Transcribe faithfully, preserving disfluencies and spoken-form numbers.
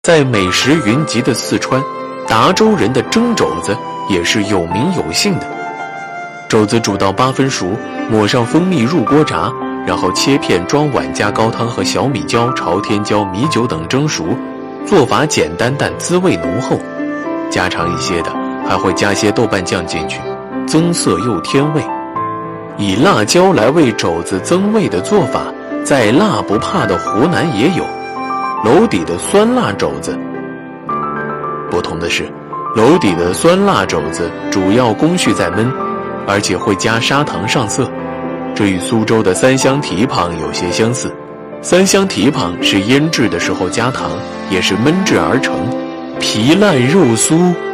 在美食云集的四川，达州人的蒸肘子也是有名有姓的。肘子煮到八分熟，抹上蜂蜜入锅炸，然后切片装碗，加高汤和小米椒、朝天椒、米酒等蒸熟。做法简单但滋味浓厚。家常一些的还会加些豆瓣酱进去，增色又添味。以辣椒来为肘子增味的做法，在辣不怕的湖南也有。娄底的酸辣肘子，不同的是，娄底的酸辣肘子主要工序在焖，而且会加砂糖上色，这与苏州的三香蹄膀有些相似。三香蹄膀是腌制的时候加糖，也是焖制而成，皮烂肉酥，